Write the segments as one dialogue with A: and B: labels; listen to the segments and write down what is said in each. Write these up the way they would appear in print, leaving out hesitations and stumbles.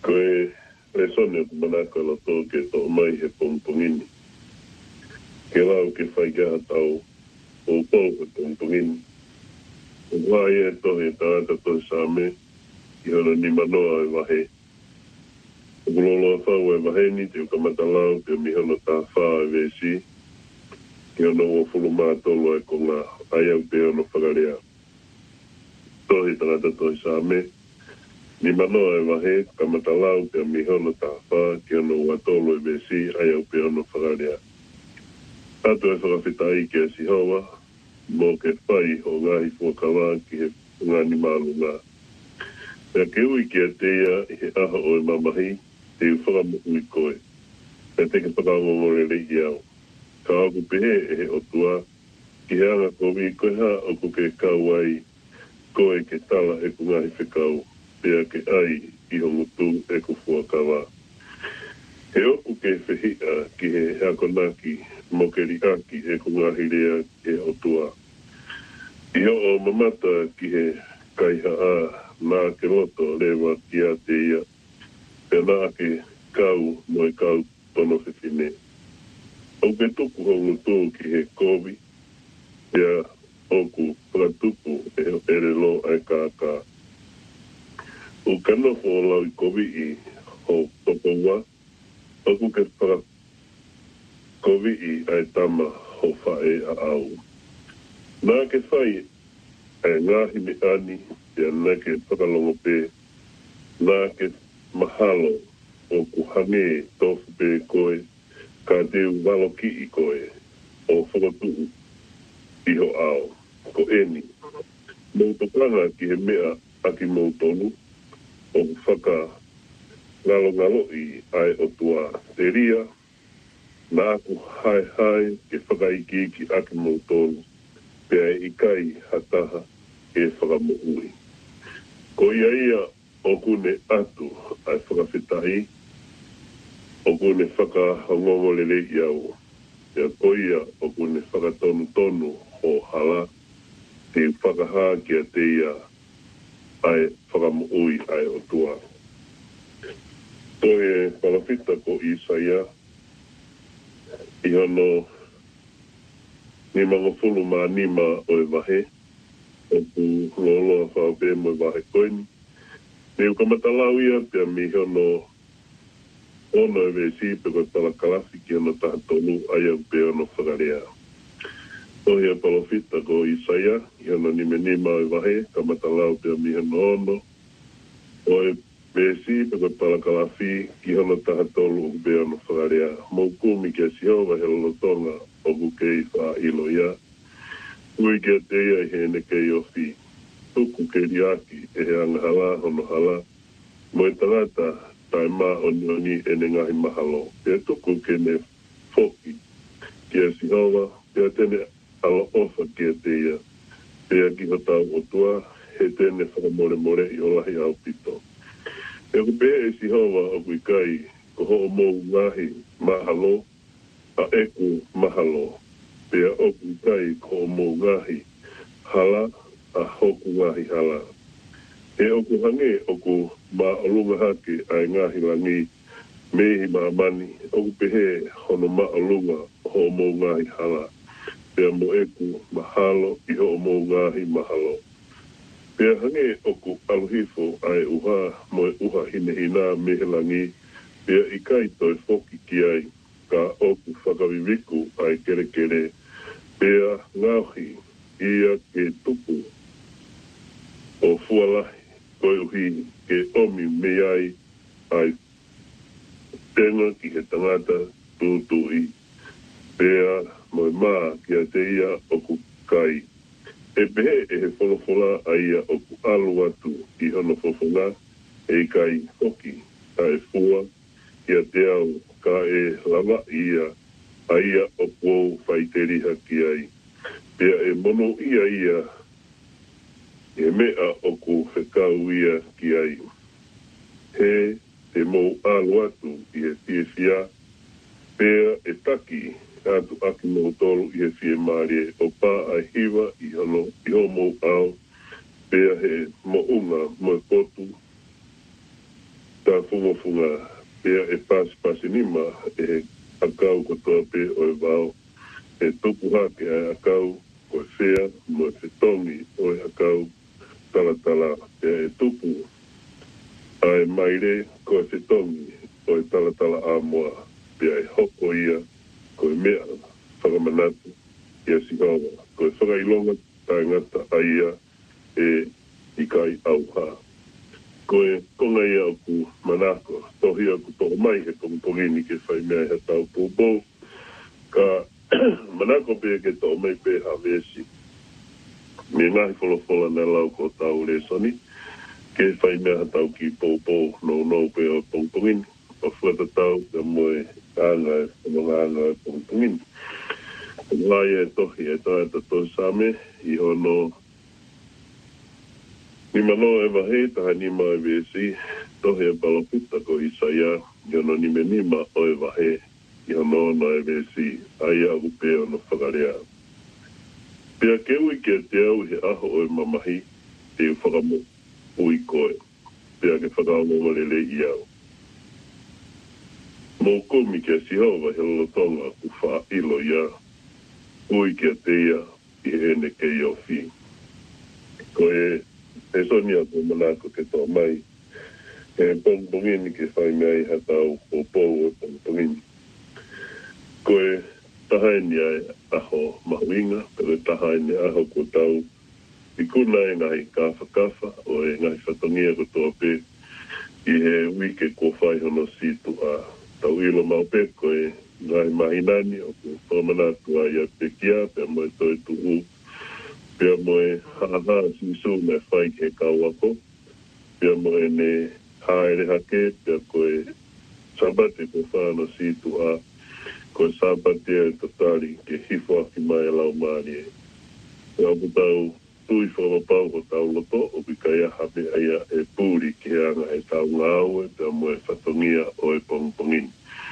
A: Koe le sone ku manaka la tō ke tō mai he pongpongini. Ke lau ke whaigaha tau o tō he pongpongini. O wai e tohe tāta tō sāme i hana ni manoa e wahe. O kulolo a whau e wahe ni te ukamata lau te mihana tā whā e vesi. Ki hana o fulu mātolo e ko ngā aiau te hana whakarea. Tohe tāta tō sāme. Ni manoa e wahe, kamata lau te mihona tā whā, ki ana ua tolo e besi, ai au pe ana whakarea. Tato e whakawhitai ki a sihawa, mō ke whai o ngāhi fuakawa ki he ngāni mālu ngā. Pea ke ui ki a teia i he aha o e mamahi, te u whakamu i koe. Pea te ke whakawangore rehi au. Ka aku pehe e he otua, ki he anga kowi koe ha o ku ke kauai, koe ke tala e ku ngāhi whikau. Pea ke ai i hongutu e ku fuakawa. He oku ke whihia ki he hakonaki mo ke riaki e ku ngahirea e otua. I o mamata ki he kaiha a nā ke roto rewa ki a te ia. Pea nā ke kau mo e kau tono whiwhine. O ke tuku hongutu ki he kovi. Pea oku prakatupu e ere lo ai kākā. O kano fo lau i kovi i ho tokowa, oku ke whaka kovi i ai tama ho whae a au. Nā ke whai e ngāhi me ani, ia nā ke whakalongo pē, nā ke mahalo o ku hange tofu pē koe, ka te walo ki i koe, o whakatuu i ho au, ko eni. Mō tokanga ki he mea aki mō tonu, o whaka ngalo i ai o tua te ria, nā aku hai ke whakaiki ki aki mō tonu, pea i kai hataha e whakamohui. Ko ia o kune atu ai whakawhitahi, o kune whakahongongo lele i au, pea ko ia o kune whakatonu o hala, te whakaha ki a te ia, ai whakamuui ai o tua. Ko e whalawhita ko Isaia, i hono ni mga fulu mā nima o e wahe, o ku loloa whawpe mo e wahe koini. Me ukamata lau ia, pia mi hono ono e vesi, pe koe pala kalafi ki hono taha tonu, ai au pe ono whakarea. Tohi a palofita ko Isaia, i hana ni me nima o wahe, kamata lau te mi hana ono. O e besi, pe koe palakalafi, ki hana taha tolu o be ono whakarea. Mou kumi ke Sihova he lolotonga o kuke i wha ilo ia. Ui ke te ia i he ene ke i ofi. Tuku ke riaki e he angahala, hono hala. Mo e tangata, tai mā oni ene ngahi mahalo. E tuku ke ne foki ki a Sihova, e tene ala ofa ki a te ia. Pea ki hotau o tua, he tene whakamore i olahi au pito. E ku pea e Sihova o kui kai, ko ho o mou ngahi mahalo, a eku mahalo. Pea o kui kai, ko o mou ngahi hala, a hoku ngahi hala. E o ku hange, o ku mā olunga hake ai ngahi langi, mehi maamani, o ku pehe hono mā olunga ho o mou ngahi hala. Pea mo eku mahalo i ho mo ngahi mahalo. Pea hange oku aluhifo ai uha mo e uha hinehina mehelangi. Pea i kai toi foki ki ai ka oku whakawiwiku ai kere. Pea ngauhi ia ke tupu o fualahi koi uhi ke omi me ai tenga ki he tangata tūtui. Pea mo mā ki a te ia o ku kai. E pehe e he wholofola a ia o ku alu atu i hono whofonga e kai hoki a e fua ki a te au ka e lava ia a ia o kuou whaiteriha ki ai. Pea e mono ia e mea o ku whekau ia ki ai. He te mou alu atu i he whiawhia. Pea e taki atu aki mo tolu i he fie marie o pā ai hiwa i ho mo au pea he mo unga mo e potu ta funga pia e pasi nima e akau ko toa pe o e vau e tupu hake a akau ko e whea mo e whetongi o e akau talatala e tupu ai maire ko e whetongi o e talatala a moa pia e hoko ia ko e mea whakamanatu ia sihawa ko e whakailonga tai ngata aia e ikai auha. Ko e konga ia ku manako, tohi aku toko mai he pongini ke whai mea he tau pūpou. Ka manako pe ke toko mai pe hawesi. Me ngahi wholofola na lau ko tau re soni, ke whai mea he tau ki pūpou no pe o pongini. O fuata tau ka moe anga e pongini. Lai e tohi e tae tato same, i hono ni mano e wahe taha ni mai vesi, tohe e palopita ko Isaia, yono ni me nima o e wahe, yono no e vesi, aia upe o no whakarea. Pea keui ke te au he aho o e mamahi, te whakamo ui koe, pea ke whakaongo walele i au. Mō komi ke sihova he lotonga ku wha ilo ia, ui ke te ia i ene ke i o whi. Ko e sonia ko manako ke tō mai. E pongpongini ke whai mea i hatau o pōu e pongpongini. Ko e tahaini ai aho mahuinga, pero tahaini aho ko tau i kuna e ngahi kafa o e ngahi whatongia ko tō pe i he wike ko whai hono situ a tau ilo mau pe ko e ngahi mahinani o ko whamanatu ai a pe kia pe mo e toi tuhu pia moe haha sisu me whai ke kauako. Pia moe ne haere hake, pia koe sabate ko whāna situ a koe sabate e tatari ke hifo aki mai lau maari e. Pia putau tui whawapau ko tau loto, o pika ia hape aia e pūri ke anga e tau ngāue, pia moe whatongia o e pongpongini.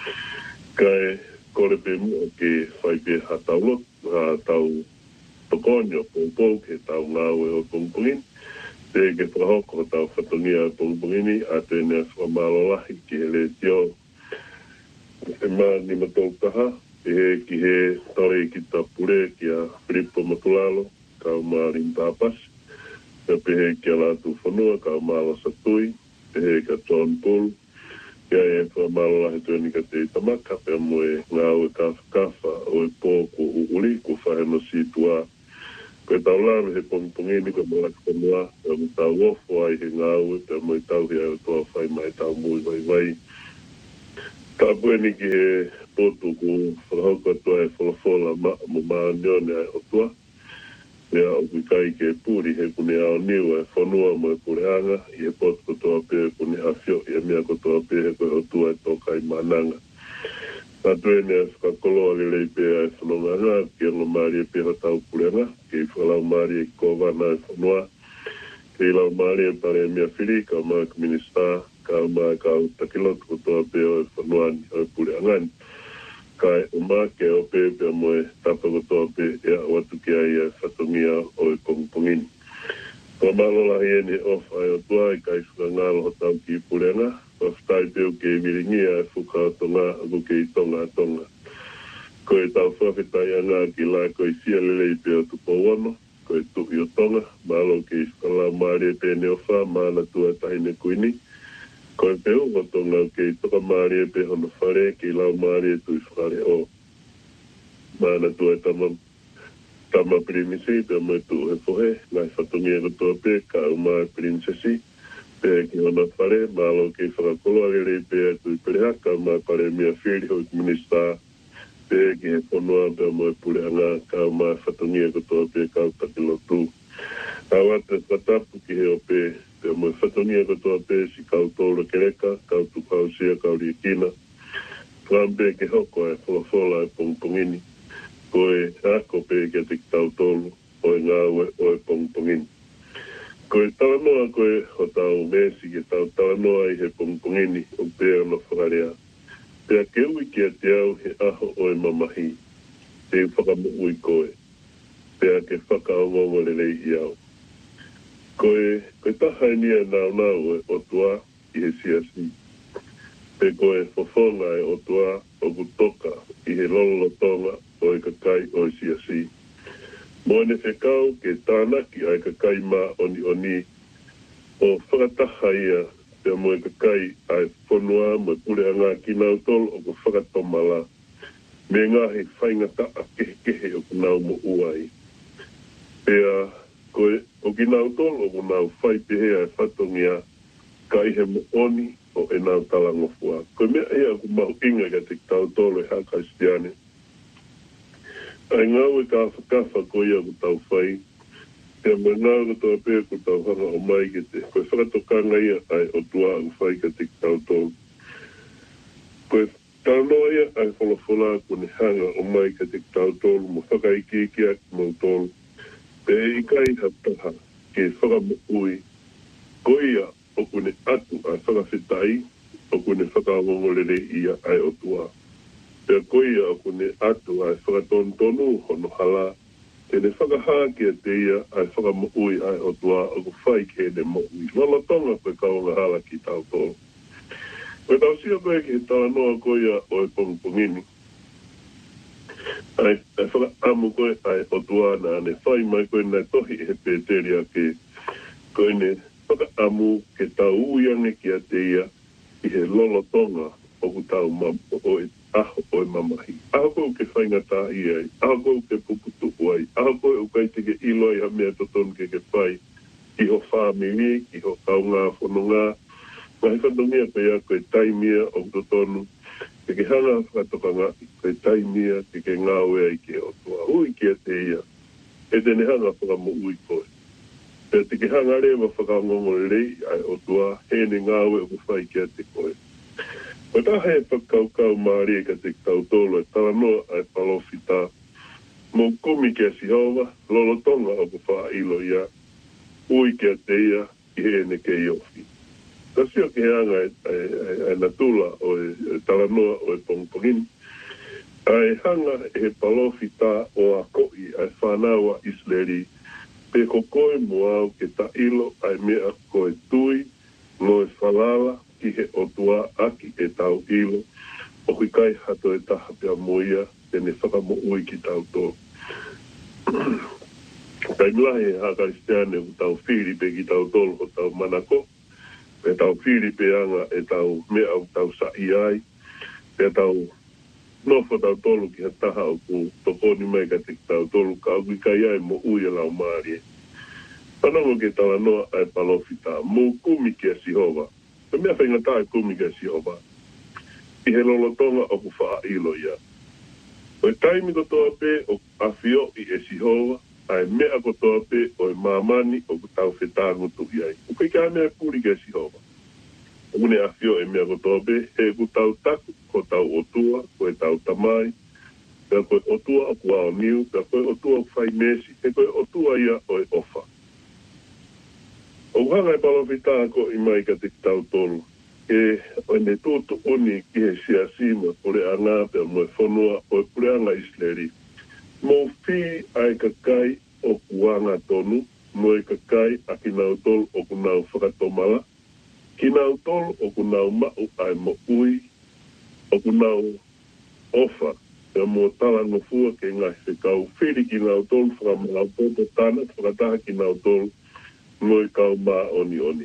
A: Kai kore pe mua ke whai pe hatau loto, hatau tokonyo pōpō ke tau ngāwe o pongpongini. Te ke whahoko tau whatongia o pongpongini, a tēnea whamalolahi ki he le tio. E mā ni matou taha, e he ki he tore ki ta pure ki a Filipo Matulalo, kau maari mpapas. Ka pehe ki a lātu whanua, kau māla satui, pehe ka John Paul. Kia e whamalolahi tueni ka te tamaka, pia moe ngāwe kafa o e pō ko uuli, ko whaheno situa. Koe tau laru he pongpongini ko malaka whanua, e mu tau wofo ai he ngāue, pe mo i tau hea o toa whai mai tau mui vai. Tā pueni ki he potu ku whakahoko toa e whalafola mo maanione ai o toa. Mea o kai ke pūri he kune ao niu e whanua mo e pureanga, i he potu ko toa pe kune awhio, i e mea ko toa pe he koe o tua e tokai mananga. Tā tuene e whakakoloa le leipea e whanonga ngā, ki ango maari e peha tau purenga, ki whalau maari e kovana e whanua, ki lau maari e pare e mea whiri, ka maa kuminista, ka maa ka utakilotu ko toa peo e whanuani o e pureangani. Kai o maa ke o pepea mo e tapa ko toa pe e a watu ki ai e whatongia o e pongpongini. Kua malolahi ene ofa e o tua i kai whakangalo ho tau ki purenga, whaftai peo ke miringia e whukautonga aku ke i tonga. Ko e tau whawhetai anga ki la ko i sia lelei peo tupo wano, ko e tuhi o tonga, malo ke i whakalau maari e pene o wha, maana tua tahine kuini. Ko e peo o tonga ke i toka maari e pe hono whare, ke i lau maari e tui whare o. Maana tua tama primisei, peo mo e tu he pohe, ngai whatungia ko tua pe, ka uma e prinsesi, pe ki hona whare, malo ke i whakakoloa lelei pe e tui perehaka, ma pare mea whiri hoi minista, pe ki he whanua pea mo e pureanga, ka uma e whatungia ko tua pe, ka utakilo tu. Awa te whatapu ki he o pe, pea mo e whatungia ko tua pe, si kau tōra kereka, kau tukau sia, kau ria kina. Whampe ke hoko e whalafola e pongpongini. Ko e ako pe ke te tau tolu o e ngāwe o e pongpongini. Ko e tawanoa ko e ho tau mesi ke tau tawanoa i he pongpongini o pēr no whakarea. Pea keui ki a te au he aho o e mamahi, te whakamuui koe. Pea ke whakaongongo lelei i au. Ko e tahainia nau e o tua i he siasi. pe koe fofonga e o tua o kutoka I he lolo tonga o e kakai o I siasi. Moene whekau ke tānaki ai kakai mā oni o whakataha ia te moe kakai ai whanua mo pure a ngā kinau tol o ku whakatomala me ngahi whaingata a kehe o kunau mo uai. Pea koe o kinau tol o kunau whai pehe ai whatongia ka ihe mo oni o e nau talangofua. Koe mea ea ku mahu inga ka te tau tolo e haka stiane. Ai ngau e ka whakafa ko ia ku tau whai. Pea me ngau ka toa pēr ku tau hanga o mai ke te. Koe whakatokanga ia ai o tua au whai ka te tau tolo. Koe tau noa ia ai wholofola ku ne hanga o mai ka te tau tolo mo whakaikiki aki mau tolo. Pea I kai hataha ke whakamu ui. Ko ia o kune atu a whakawhitai, o kune whakawongolere ia ai o tua. Pea koia o kune atu a whakatontonu hono hala, tene whakahākia te ia ai whakamoui ai o tua o ku whai kene moui. Lolo tonga koe kaunga hala ki tau tō. Koe tau sia koe ki he tawa noa koia o e pongpongini. Ai whakaamu koe ai o tua na ane whai mai koe nai tohi he pēteria ke koe ne whakaamu ke tau uiange ki a te ia I he lolo tonga o ku tau o e aho o e mamahi. Aho koe ke whaingata I ai, aho koe ke puputu uai, aho koe o kai te ke iloi ha mea totonu ke whai I ho whāmiri, I ho kaunga whanonga. Mahi whanongia pe a koe taimia o totonu, ke hanga whakatokanga koe taimia ke ngāwe ai ke o tua. Ui ki a te ia, e tene hanga whakamu ui koe. Pea te ke hanga rewa whakangongo rei ai o tua, hene ngāwe o kuwhai kia te koe. Koe taha e whakaukau maari e ka te tau tolo e tala noa ai palofita. Mō kumi kia sihova, lolo tonga o kuwha ilo ia, ui kia te ia, I hene ke iofi. Ta sio ke hanga e natula o e tala noa o e pongpongini. Ai hanga e palofita o a koi ai whanawa Isleri, pe ko koe moau ke ta ilo ai mea koe tui, no e whalala ki he o tua aki e tau ilo, o hui kai hato e taha pia moia, tene whakamo ui ki tau tō. Kai mlahe e hakaristeane o tau whiri pe ki tau tolo o tau manako, pe tau whiri pe anga e tau mea o tau sa iai, pe tau nofo tau tolu ki ha taha o ku tokoni mai ka te tau tolu ka au kai ai mo ui e lau maari. Panongo ke tawa noa ai palofita, mo kumi ki a sihova. Ka mea whaingata ai kumi ki a sihova. I he lolo tonga o ku wha ilo ia. O e taimi ko toa pe o awhio I e sihova, ai mea ko toa pe o e mamani o ku tau whetangu tuhi ai. O kai ka mea puri ki a sihova. Une awhio e mea ko toa pe, he ku tau taku, ko tau otua, ko e tau tamai, pea koe otua o kua o niu, pea koe otua o whai mesi, he koe otua ia o e ofa. O hanga e palofita ko I mai ka te tau tolu, e o ne tōtu oni ki he siasima, pure anga pea mo e whanua, o e pure anga Isleri. Mo whi ai kakai o kuanga tonu, mo e kakai a kinau tolu o kunau whakatomala, kinau tolu o kunau mau ai mo ui, o kunau ofa, e mo tala no fua ke ngai whekau whiri kinau tolu, whakamarau tōto tāna, whakataha kinau tolu, mo I kau mā oni.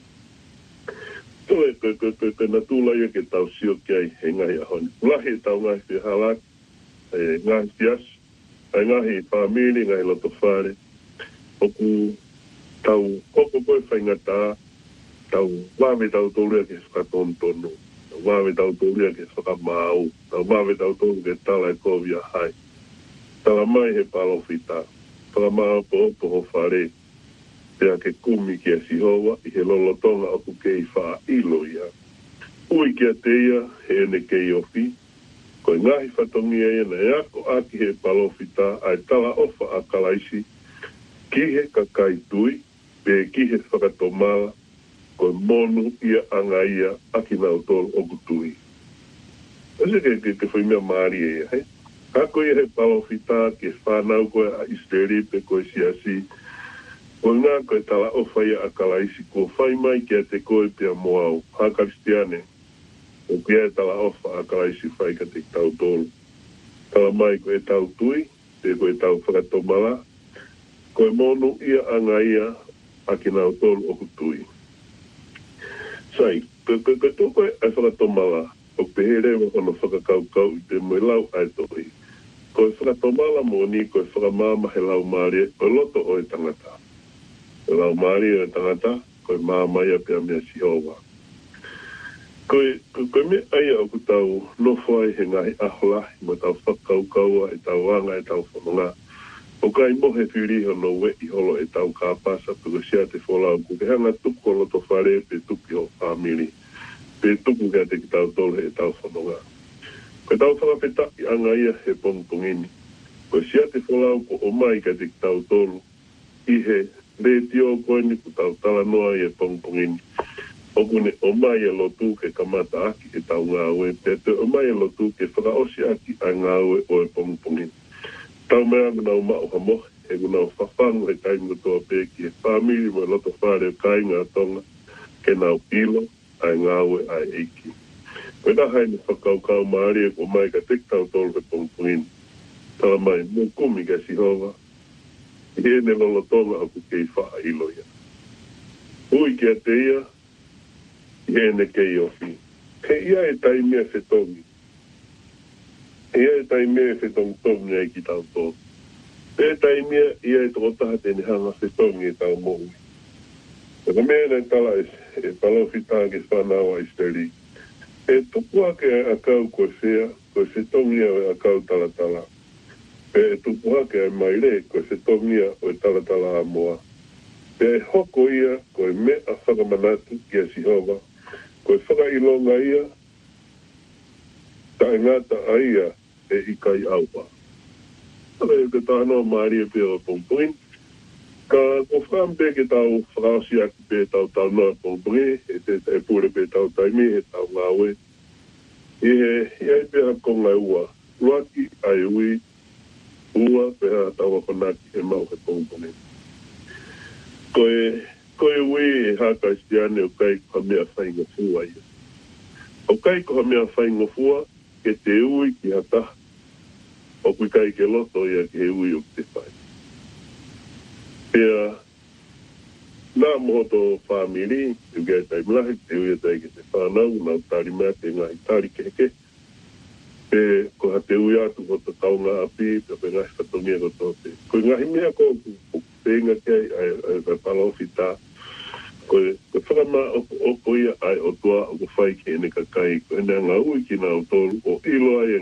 A: Tō e koe na tūlaia ke tau sio ki ai he ngahi ahoni. Lahi e tau ngahi whia halak, ngahi fias, ai ngahi whamiri, ngahi loto whare, oku tau koko koe whaingata, tau wawe tau tōrea ke whakatontonu, wawe tau tōrea ke whakamau, tau wawe tau tōrea ke tala e kovia hai. Tala mai he palofita, whakamau po ho whare, pea ke kumi ki a sihova, I he lolo tonga oku kei wha ilo ia. Ui ki a te ia, he ene kei ofi, koe ngahi whatongia ia na eako aki he palofita, ai tala ofa a kalaisi, ki he kakai tui, pe ki he whakatomala, koe monu ia anga ia, aki nau tolu oku tui. Ese ke whaimea maari ia, he? Kako ia he palofita, ke whanau koe a Isleri, pe koe siasi, o ngā koe tala ofa ia a kalaisi ko whai mai ki a te koe pia moau, hakaristiane. O kia e tala ofa a kalaisi whai ka te tau tolu. Tala mai ko e tau tui, te ko e tau whakatomala, ko e monu ia anga ia a ki nau tolu o kutui. Sai, ko toko e whakatomala, o pehere wa kono whakakaukau i te moe lau ai tohi. Ko e whakatomala mo ni ko e whakamama he lau maari o loto o e tangata. E lau maari o e tangata, ko e māma ia pia mea sihowa. Koe me aia o kutau nofai he ngahi aholahi mo tau whakaukaua e tau wanga e tau whanonga. O kai mohe whiriho no we i holo e tau kāpasa puko sia te wholau ku ke hanga tuku o loto whare pe tuki o whamiri. Pe tuku kia te ki tau tolu e tau whanonga. Koe tau whakapeta i anga ia he pongpongini. Koe sia te wholau ko o mai kia te ki tau tolu i he le tio koe ni ku tau tala noa i he pongpongini. Okune o mai e lotu ke kamata aki e tau ngāwe, te o mai e lotu ke whakaosi aki a ngāwe o e pongpongini. Tau mea ngā umau hamohe, e ngā whawhangu he kainga toa pēki e whamiri mo loto whare o kainga tonga, ke nau ilo, ai ngāwe, ai eiki. Koe da haini whakaukau maari e ko mai ka tektau tolu ke pongpongini. Tala mai, mō kumi ka sihova, i ene lolo tonga aku kei wha ilo ia. Ui kia te ia, ene kei ofi. Ke ia e tai mea whetongi. Ia e tai mea whetongi tongi ai ki tau tō. E tai mea ia e toko taha tēne hanga whetongi e tau mōui. E ka mea nei tala e palofi tāke whanau a isteri. E tupu ake a kau koe whea, koe whetongi a kau talatala. E tupu ake a mai re, koe whetongi o e talatala a moa. E hoko ia, koe mea whakamanatu ki a sihova. Koe whakailonga ia, ta e ngata a ia e ikai aupa. Tala e te tānoa maari e pēra pongpongin. Ka ko whampe ke tau whakausi aki pē tau tānoa pongpongin, e pūre pē tau taimi, e tau ngāwe. Ia e pēra konga ua, ruaki ai ui, ua pēra tau wakonaki e mau he pongpongin. Koe ui e haka istiane o kai ko mea whainga fua ia. O kai ko mea whainga fua, ke te ui ki hata. O kui kai ke loto ia ke he ui o te whai. Pea, nā mohoto whamiri, te ui ai tai mlahi, te ui ai tai ke te whanau, nā tāri mea te ngā i tāri keke. Pe, ko ha te ui atu ko te taunga api, pe ngahi whatongia ko tō. Koe ngahi mea ko pēnga kei ai palofi tā. Koe whakama o ia ai o tua o ko whai ki ene ka kai, ko ene ngā ui ki nā o tōru o ilo ai